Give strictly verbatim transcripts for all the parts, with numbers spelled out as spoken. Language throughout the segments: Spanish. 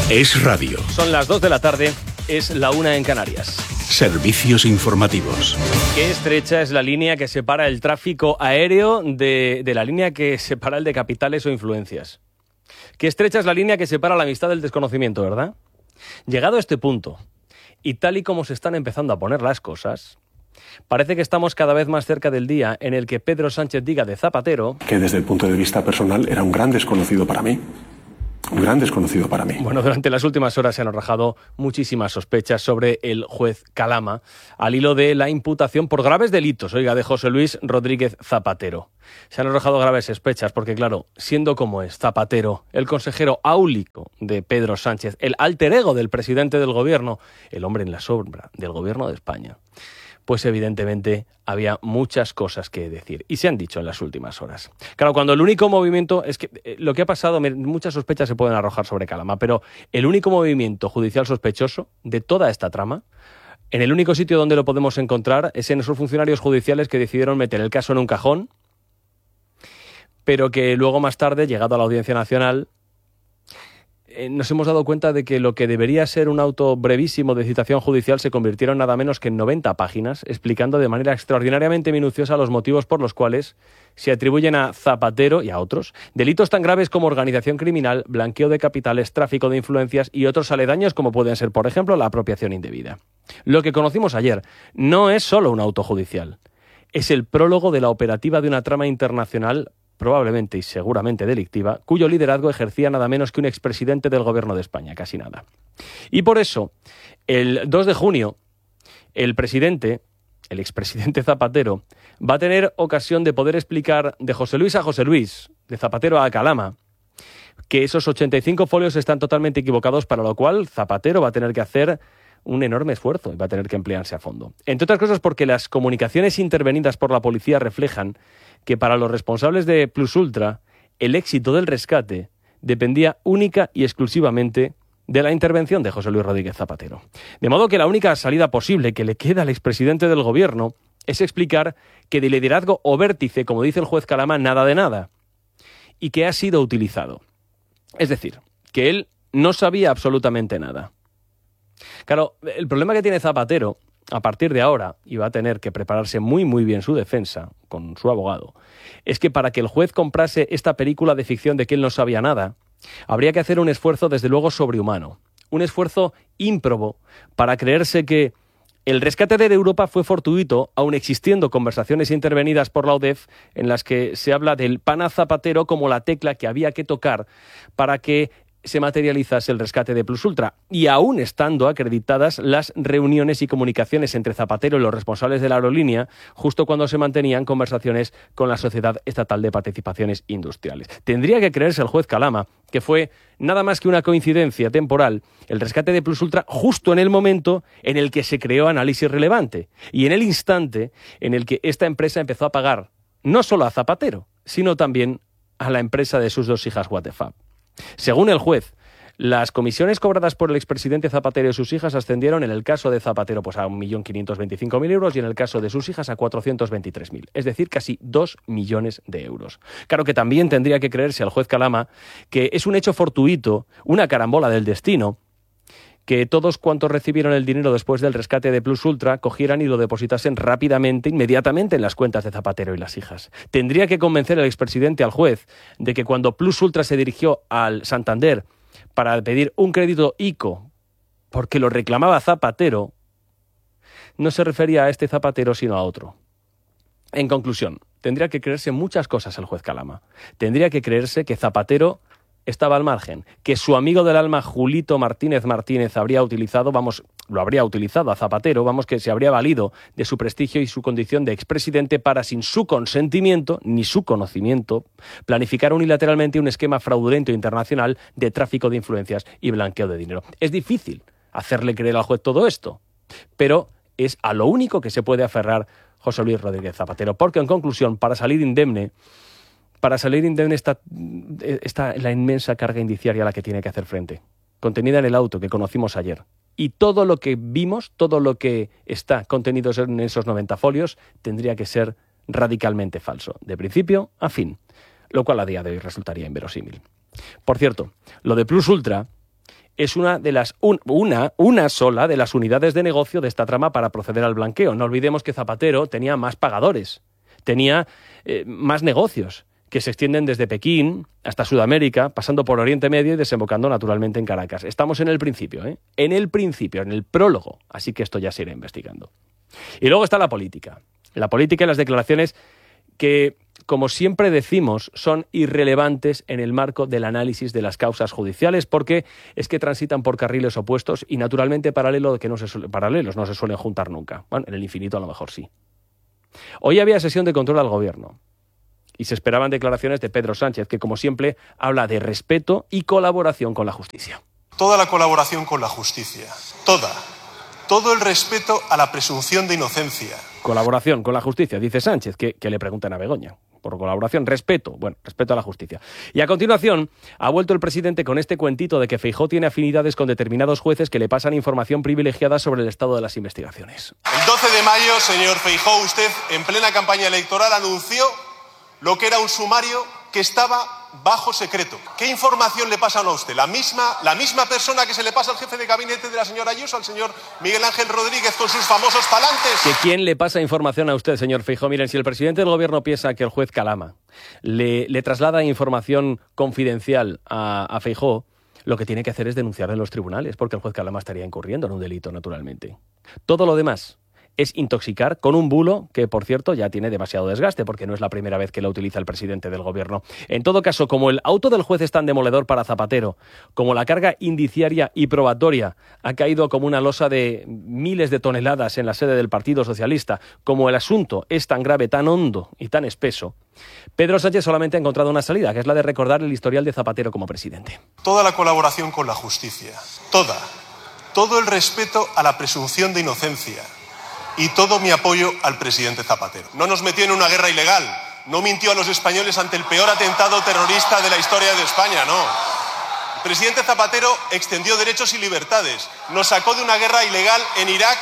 Es radio. Son las dos de la tarde, es la una en Canarias. Servicios informativos. Qué estrecha es la línea que separa el tráfico aéreo de, de la línea que separa el de capitales o influencias. Qué estrecha es la línea que separa la amistad del desconocimiento, ¿verdad? Llegado a este punto, y tal y como se están empezando a poner las cosas, parece que estamos cada vez más cerca del día en el que Pedro Sánchez diga de Zapatero que desde el punto de vista personal era un gran desconocido para mí. Un gran desconocido para mí. Bueno, durante las últimas horas se han arrojado muchísimas sospechas sobre el juez Calama al hilo de la imputación por graves delitos, oiga, de José Luis Rodríguez Zapatero. Se han arrojado graves sospechas porque, claro, siendo como es Zapatero, el consejero áulico de Pedro Sánchez, el alter ego del presidente del gobierno, el hombre en la sombra del gobierno de España, pues evidentemente había muchas cosas que decir y se han dicho en las últimas horas. Claro, cuando el único movimiento, es que eh, lo que ha pasado, muchas sospechas se pueden arrojar sobre Calama, pero el único movimiento judicial sospechoso de toda esta trama, en el único sitio donde lo podemos encontrar es en esos funcionarios judiciales que decidieron meter el caso en un cajón, pero que luego más tarde, llegado a la Audiencia Nacional, nos hemos dado cuenta de que lo que debería ser un auto brevísimo de citación judicial se convirtieron nada menos que en noventa páginas, explicando de manera extraordinariamente minuciosa los motivos por los cuales se atribuyen a Zapatero y a otros delitos tan graves como organización criminal, blanqueo de capitales, tráfico de influencias y otros aledaños como pueden ser, por ejemplo, la apropiación indebida. Lo que conocimos ayer no es solo un auto judicial, es el prólogo de la operativa de una trama internacional probablemente y seguramente delictiva, cuyo liderazgo ejercía nada menos que un expresidente del gobierno de España, casi nada. Y por eso, el dos de junio, el presidente, el expresidente Zapatero, va a tener ocasión de poder explicar de José Luis a José Luis, de Zapatero a Calama, que esos ochenta y cinco folios están totalmente equivocados, para lo cual Zapatero va a tener que hacer un enorme esfuerzo y va a tener que emplearse a fondo. Entre otras cosas porque las comunicaciones intervenidas por la policía reflejan que para los responsables de Plus Ultra el éxito del rescate dependía única y exclusivamente de la intervención de José Luis Rodríguez Zapatero. De modo que la única salida posible que le queda al expresidente del gobierno es explicar que de liderazgo o vértice, como dice el juez Calama, nada de nada, y que ha sido utilizado. Es decir, que él no sabía absolutamente nada. Claro, el problema que tiene Zapatero a partir de ahora, y va a tener que prepararse muy muy bien su defensa con su abogado, es que para que el juez comprase esta película de ficción de que él no sabía nada, habría que hacer un esfuerzo desde luego sobrehumano, un esfuerzo ímprobo para creerse que el rescate de Europa fue fortuito, aun existiendo conversaciones intervenidas por la O D E F en las que se habla del pana Zapatero como la tecla que había que tocar para que se materializase el rescate de Plus Ultra, y aún estando acreditadas las reuniones y comunicaciones entre Zapatero y los responsables de la aerolínea, justo cuando se mantenían conversaciones con la Sociedad Estatal de Participaciones Industriales. Tendría que creerse el juez Calama que fue nada más que una coincidencia temporal el rescate de Plus Ultra justo en el momento en el que se creó Análisis Relevante, y en el instante en el que esta empresa empezó a pagar no solo a Zapatero, sino también a la empresa de sus dos hijas Watefab. Según el juez, las comisiones cobradas por el expresidente Zapatero y sus hijas ascendieron en el caso de Zapatero pues a un millón quinientos veinticinco mil euros y en el caso de sus hijas a cuatrocientos veintitrés mil, es decir, casi dos millones de euros. Claro que también tendría que creerse al juez Calama que es un hecho fortuito, una carambola del destino, que todos cuantos recibieron el dinero después del rescate de Plus Ultra cogieran y lo depositasen rápidamente, inmediatamente en las cuentas de Zapatero y las hijas. Tendría que convencer el expresidente al juez de que cuando Plus Ultra se dirigió al Santander para pedir un crédito ICO porque lo reclamaba Zapatero, no se refería a este Zapatero sino a otro. En conclusión, tendría que creerse muchas cosas el juez Calama. Tendría que creerse que Zapatero estaba al margen, que su amigo del alma Julito Martínez Martínez habría utilizado, vamos, lo habría utilizado a Zapatero, vamos, que se habría valido de su prestigio y su condición de expresidente para, sin su consentimiento ni su conocimiento, planificar unilateralmente un esquema fraudulento internacional de tráfico de influencias y blanqueo de dinero. Es difícil hacerle creer al juez todo esto, pero es a lo único que se puede aferrar José Luis Rodríguez Zapatero, porque en conclusión, para salir indemne, Para salir indemne está, está la inmensa carga indiciaria a la que tiene que hacer frente, contenida en el auto que conocimos ayer. Y todo lo que vimos, todo lo que está contenido en esos noventa folios, tendría que ser radicalmente falso, de principio a fin, lo cual a día de hoy resultaría inverosímil. Por cierto, lo de Plus Ultra es una de las un, una, una sola de las unidades de negocio de esta trama para proceder al blanqueo. No olvidemos que Zapatero tenía más pagadores, tenía eh, más negocios que se extienden desde Pekín hasta Sudamérica, pasando por Oriente Medio y desembocando naturalmente en Caracas. Estamos en el principio, ¿eh? En el principio, en el prólogo, así que esto ya se irá investigando. Y luego está la política. La política y las declaraciones que, como siempre decimos, son irrelevantes en el marco del análisis de las causas judiciales, porque es que transitan por carriles opuestos y naturalmente paralelo que no se suele, paralelos no se suelen juntar nunca. Bueno, en el infinito a lo mejor sí. Hoy había sesión de control al gobierno y se esperaban declaraciones de Pedro Sánchez, que como siempre habla de respeto y colaboración con la justicia. Toda la colaboración con la justicia, toda, todo el respeto a la presunción de inocencia. Colaboración con la justicia, dice Sánchez, que, que le preguntan a Begoña. Por colaboración, respeto, bueno, respeto a la justicia. Y a continuación, ha vuelto el presidente con este cuentito de que Feijóo tiene afinidades con determinados jueces que le pasan información privilegiada sobre el estado de las investigaciones. El doce de mayo, señor Feijóo, usted, en plena campaña electoral, anunció lo que era un sumario que estaba bajo secreto. ¿Qué información le pasan a usted? ¿La misma, la misma persona que se le pasa al jefe de gabinete de la señora Ayuso, al señor Miguel Ángel Rodríguez, con sus famosos talantes? ¿Que quién le pasa información a usted, señor Feijóo? Miren, si el presidente del gobierno piensa que el juez Calama le, le traslada información confidencial a, a Feijóo, lo que tiene que hacer es denunciar en los tribunales, porque el juez Calama estaría incurriendo en un delito, naturalmente. Todo lo demás es intoxicar con un bulo que, por cierto, ya tiene demasiado desgaste, porque no es la primera vez que la utiliza el presidente del gobierno. En todo caso, como el auto del juez es tan demoledor para Zapatero, como la carga indiciaria y probatoria ha caído como una losa de miles de toneladas en la sede del Partido Socialista, como el asunto es tan grave, tan hondo y tan espeso, Pedro Sánchez solamente ha encontrado una salida, que es la de recordar el historial de Zapatero como presidente. Toda la colaboración con la justicia, toda, todo el respeto a la presunción de inocencia y todo mi apoyo al presidente Zapatero. No nos metió en una guerra ilegal, no mintió a los españoles ante el peor atentado terrorista de la historia de España, no. El presidente Zapatero extendió derechos y libertades, nos sacó de una guerra ilegal en Irak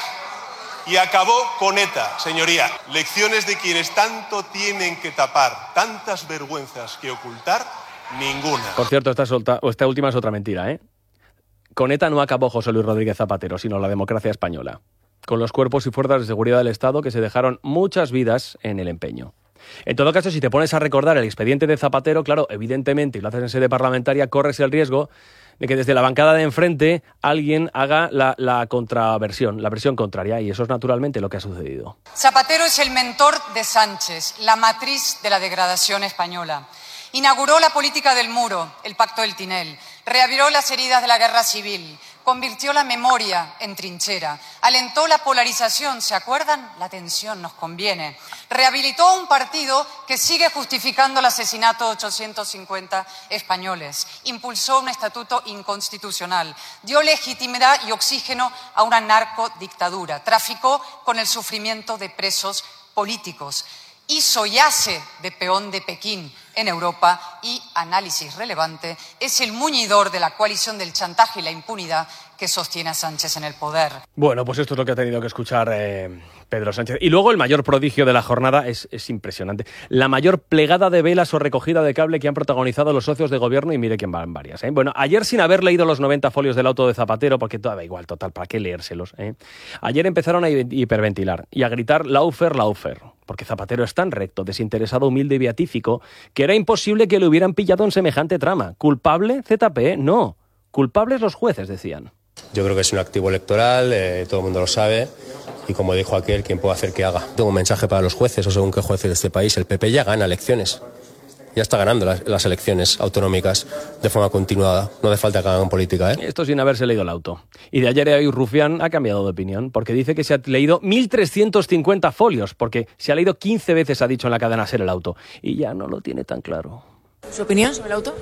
y acabó con ETA, señoría. Lecciones de quienes tanto tienen que tapar, tantas vergüenzas que ocultar, ninguna. Por cierto, esta, solta, esta última es otra mentira, ¿eh? Con ETA no acabó José Luis Rodríguez Zapatero, sino la democracia española, con los cuerpos y fuerzas de seguridad del Estado que se dejaron muchas vidas en el empeño. En todo caso, si te pones a recordar el expediente de Zapatero, claro, evidentemente, y lo haces en sede parlamentaria, corres el riesgo de que desde la bancada de enfrente alguien haga la, la contraversión, la versión contraria, y eso es naturalmente lo que ha sucedido. Zapatero es el mentor de Sánchez, la matriz de la degradación española. Inauguró la política del muro, el pacto del Tinel, reaviró las heridas de la guerra civil, convirtió la memoria en trinchera, alentó la polarización, ¿se acuerdan? La tensión nos conviene. Rehabilitó un partido que sigue justificando el asesinato de ochocientos cincuenta españoles, impulsó un estatuto inconstitucional, dio legitimidad y oxígeno a una narcodictadura, traficó con el sufrimiento de presos políticos, hizo y hace de peón de Pekín en Europa y, análisis relevante, es el muñidor de la coalición del chantaje y la impunidad que sostiene a Sánchez en el poder. Bueno, pues esto es lo que ha tenido que escuchar eh, Pedro Sánchez. Y luego el mayor prodigio de la jornada es, es impresionante. La mayor plegada de velas o recogida de cable que han protagonizado los socios de gobierno, y mire quién van varias. ¿eh? Bueno, ayer sin haber leído los noventa folios del auto de Zapatero, porque todo da igual, total, ¿para qué leérselos? ¿eh? Ayer empezaron a hiperventilar y a gritar laufer, laufer, porque Zapatero es tan recto, desinteresado, humilde y beatífico que era imposible que le hubieran pillado en semejante trama. ¿Culpable? Z P? No. Culpables los jueces, decían. Yo creo que es un activo electoral, eh, todo el mundo lo sabe, y como dijo aquel, ¿quién puede hacer que haga? Tengo un mensaje para los jueces, o según qué jueces de este país, el P P ya gana elecciones. Ya está ganando las, las elecciones autonómicas de forma continuada. No hace falta que hagan política, ¿eh? Esto sin haberse leído el auto. Y de ayer a hoy Rufián ha cambiado de opinión, porque dice que se ha leído mil trescientos cincuenta folios, porque se ha leído quince veces, ha dicho en la cadena SER, el auto, y ya no lo tiene tan claro. ¿Su opinión sobre el auto?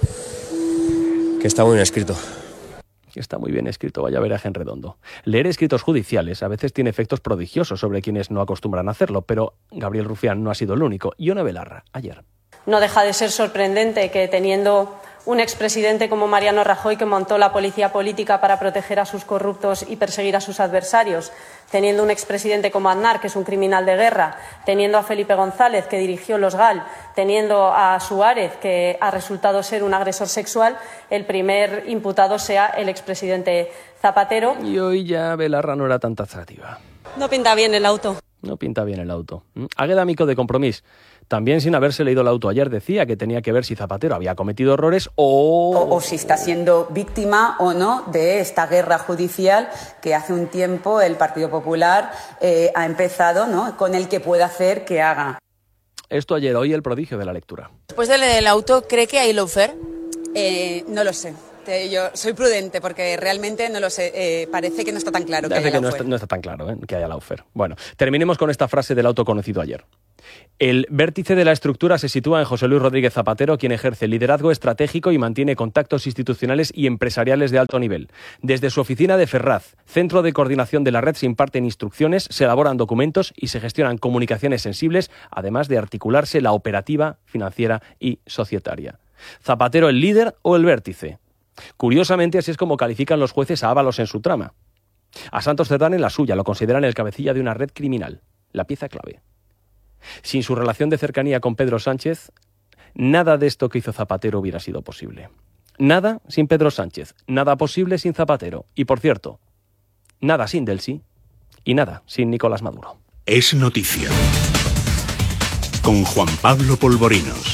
Que está muy bien escrito. Que está muy bien escrito, vaya veraje en redondo. Leer escritos judiciales a veces tiene efectos prodigiosos sobre quienes no acostumbran a hacerlo, pero Gabriel Rufián no ha sido el único. Ione Belarra, ayer. No deja de ser sorprendente que, teniendo un expresidente como Mariano Rajoy, que montó la policía política para proteger a sus corruptos y perseguir a sus adversarios, teniendo un expresidente como Aznar, que es un criminal de guerra, teniendo a Felipe González, que dirigió los GAL, teniendo a Suárez, que ha resultado ser un agresor sexual, el primer imputado sea el expresidente Zapatero. Y hoy ya Belarra no era tan taxativa. No pinta bien el auto. No pinta bien el auto. Águeda Mico de Compromís, también sin haberse leído el auto ayer, decía que tenía que ver si Zapatero había cometido errores o... O, o si está siendo víctima o no de esta guerra judicial que hace un tiempo el Partido Popular eh, ha empezado, ¿no?, con el que puede hacer que haga. Esto ayer, hoy el prodigio de la lectura. Después de leer el auto, ¿cree que hay lawfare? Eh, no lo sé. Yo soy prudente porque realmente no lo sé, eh, parece que no está tan claro que Parece haya que no lawfare. está, no está tan claro ¿eh? que haya lawfare. Bueno, terminemos con esta frase del auto conocido ayer. El vértice de la estructura se sitúa en José Luis Rodríguez Zapatero, quien ejerce liderazgo estratégico y mantiene contactos institucionales y empresariales de alto nivel. Desde su oficina de Ferraz, centro de coordinación de la red, se imparten instrucciones, se elaboran documentos y se gestionan comunicaciones sensibles, además de articularse la operativa, financiera y societaria. ¿Zapatero el líder o el vértice? Curiosamente, así es como califican los jueces a Ábalos en su trama. A Santos Cerdán en la suya, lo consideran el cabecilla de una red criminal, la pieza clave. Sin su relación de cercanía con Pedro Sánchez, nada de esto que hizo Zapatero hubiera sido posible. Nada sin Pedro Sánchez, nada posible sin Zapatero. Y, por cierto, nada sin Del Sí y nada sin Nicolás Maduro. Es noticia. Con Juan Pablo Polvorinos.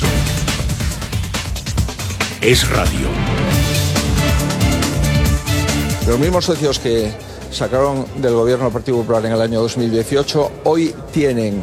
Es radio. Los mismos socios que sacaron del gobierno del Partido Popular en el año dos mil dieciocho hoy tienen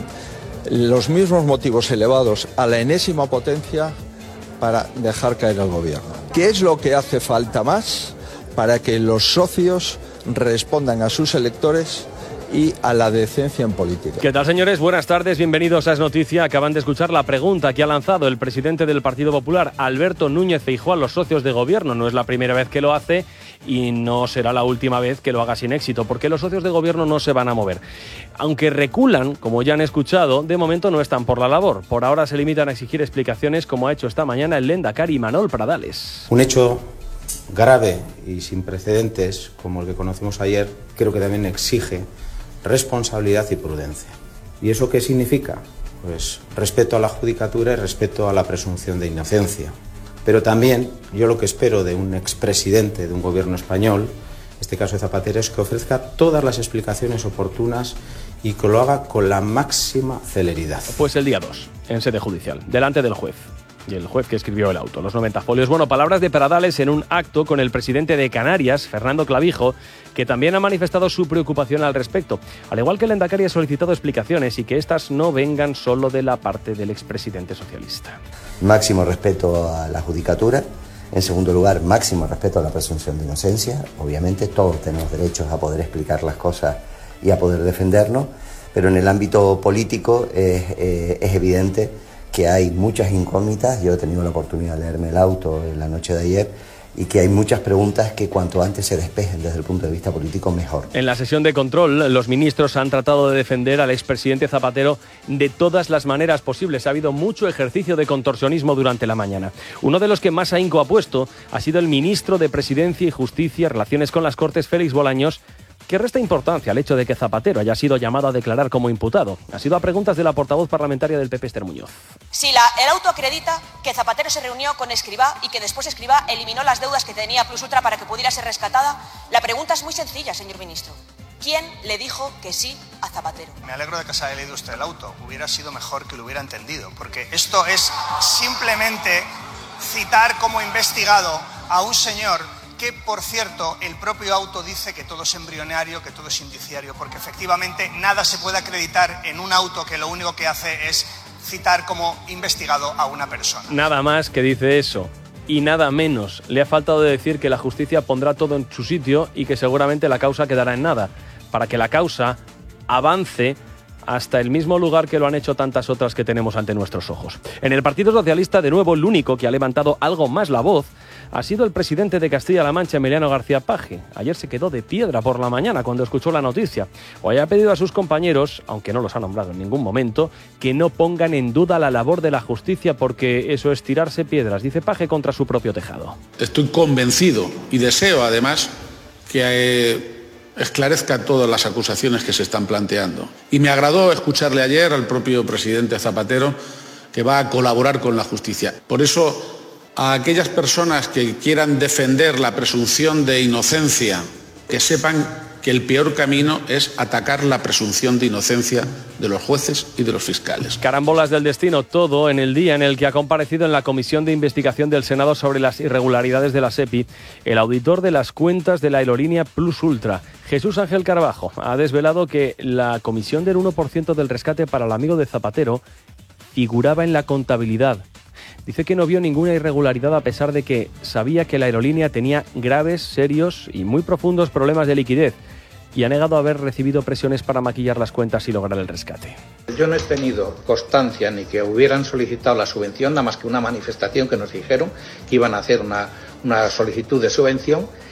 los mismos motivos elevados a la enésima potencia para dejar caer al gobierno. ¿Qué es lo que hace falta más para que los socios respondan a sus electores y a la decencia en política? ¿Qué tal, señores? Buenas tardes, bienvenidos a Es Noticia. Acaban de escuchar la pregunta que ha lanzado el presidente del Partido Popular, Alberto Núñez Feijóo, a los socios de gobierno. No es la primera vez que lo hace y no será la última vez que lo haga sin éxito, porque los socios de gobierno no se van a mover. Aunque reculan, como ya han escuchado, de momento no están por la labor. Por ahora se limitan a exigir explicaciones, como ha hecho esta mañana el lehendakari Imanol Pradales. Un hecho grave y sin precedentes, como el que conocimos ayer, creo que también exige responsabilidad y prudencia. ¿Y eso qué significa? Pues respeto a la judicatura y respeto a la presunción de inocencia. Pero también yo lo que espero de un expresidente de un gobierno español, en este caso de Zapatero, es que ofrezca todas las explicaciones oportunas y que lo haga con la máxima celeridad. Pues el día dos, en sede judicial, delante del juez. Y el juez que escribió el auto, los noventa folios. Bueno, palabras de Pradales en un acto con el presidente de Canarias, Fernando Clavijo, que también ha manifestado su preocupación al respecto. Al igual que el lehendakari ha solicitado explicaciones y que estas no vengan solo de la parte del expresidente socialista. Máximo respeto a la judicatura. En segundo lugar, máximo respeto a la presunción de inocencia. Obviamente todos tenemos derechos a poder explicar las cosas y a poder defendernos, pero en el ámbito político es, eh, es evidente que hay muchas incógnitas. Yo he tenido la oportunidad de leerme el auto en la noche de ayer y que hay muchas preguntas que cuanto antes se despejen desde el punto de vista político, mejor. En la sesión de control, los ministros han tratado de defender al expresidente Zapatero de todas las maneras posibles. Ha habido mucho ejercicio de contorsionismo durante la mañana. Uno de los que más ahínco ha puesto ha sido el ministro de Presidencia y Justicia, Relaciones con las Cortes, Félix Bolaños, que resta importancia al hecho de que Zapatero haya sido llamado a declarar como imputado. Ha sido a preguntas de la portavoz parlamentaria del P P, Esther Muñoz. Si la, el auto acredita que Zapatero se reunió con Escrivá y que después Escrivá eliminó las deudas que tenía Plus Ultra para que pudiera ser rescatada, la pregunta es muy sencilla, señor ministro. ¿Quién le dijo que sí a Zapatero? Me alegro de que se haya leído usted el auto. Hubiera sido mejor que lo hubiera entendido, porque esto es simplemente citar como investigado a un señor que, por cierto, el propio auto dice que todo es embrionario, que todo es indiciario, porque efectivamente nada se puede acreditar en un auto que lo único que hace es citar como investigado a una persona. Nada más que dice eso. Y nada menos. Le ha faltado decir que la justicia pondrá todo en su sitio y que seguramente la causa quedará en nada, para que la causa avance hasta el mismo lugar que lo han hecho tantas otras que tenemos ante nuestros ojos. En el Partido Socialista, de nuevo, el único que ha levantado algo más la voz ha sido el presidente de Castilla-La Mancha, Emiliano García Paje. Ayer se quedó de piedra por la mañana cuando escuchó la noticia. Hoy ha pedido a sus compañeros, aunque no los ha nombrado en ningún momento, que no pongan en duda la labor de la justicia porque eso es tirarse piedras, dice Paje, contra su propio tejado. Estoy convencido y deseo además que eh, esclarezca todas las acusaciones que se están planteando. Y me agradó escucharle ayer al propio presidente Zapatero que va a colaborar con la justicia. Por eso, a aquellas personas que quieran defender la presunción de inocencia, que sepan que el peor camino es atacar la presunción de inocencia de los jueces y de los fiscales. Carambolas del destino, todo en el día en el que ha comparecido en la Comisión de Investigación del Senado sobre las irregularidades de la SEPI el auditor de las cuentas de la aerolínea Plus Ultra, Jesús Ángel Carbajo. Ha desvelado que la comisión del uno por ciento del rescate para el amigo de Zapatero figuraba en la contabilidad. Dice que no vio ninguna irregularidad a pesar de que sabía que la aerolínea tenía graves, serios y muy profundos problemas de liquidez y ha negado haber recibido presiones para maquillar las cuentas y lograr el rescate. Yo no he tenido constancia ni que hubieran solicitado la subvención, nada más que una manifestación que nos dijeron que iban a hacer una, una solicitud de subvención